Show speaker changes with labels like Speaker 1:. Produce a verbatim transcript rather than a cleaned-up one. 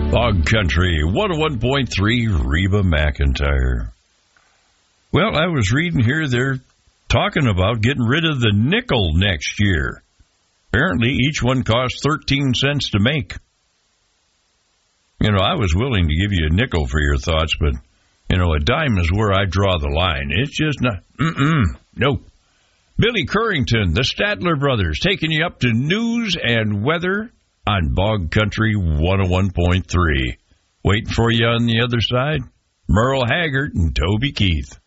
Speaker 1: Bog Country, one oh one point three, Reba McEntire. Well, I was reading here, they're talking about getting rid of the nickel next year. Apparently, each one costs thirteen cents to make. You know, I was willing to give you a nickel for your thoughts, but, you know, a dime is where I draw the line. It's just not, mm-mm, no. Billy Currington, the Statler Brothers, taking you up to news and weather on Bog Country one oh one point three. Waiting for you on the other side, Merle Haggard and Toby Keith.